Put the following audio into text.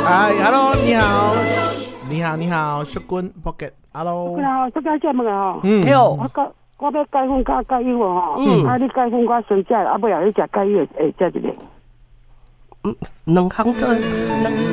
，Hello， 你好，淑君 Pocket，Hello， 你好，这个节目啊，我要解封加解油哦，你解封加生食，尾后你食解油会食一个， 两项做。